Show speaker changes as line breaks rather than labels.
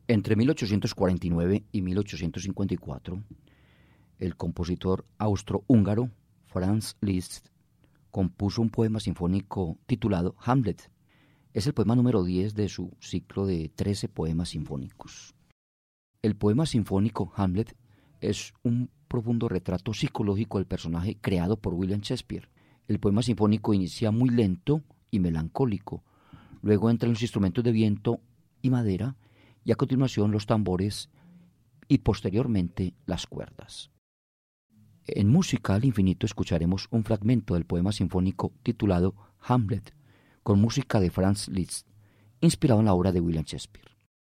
Entre 1849 y 1854, el compositor austrohúngaro Franz Liszt compuso un poema sinfónico titulado Hamlet. Es el poema número 10 de su ciclo de 13 poemas sinfónicos. El poema sinfónico Hamlet es un profundo retrato psicológico del personaje creado por William Shakespeare. El poema sinfónico inicia muy lento y melancólico, luego entran los instrumentos de viento y madera, y a continuación los tambores y posteriormente las cuerdas. En Música al Infinito escucharemos un fragmento del poema sinfónico titulado Hamlet, con música de Franz Liszt, inspirado en la obra de William Shakespeare.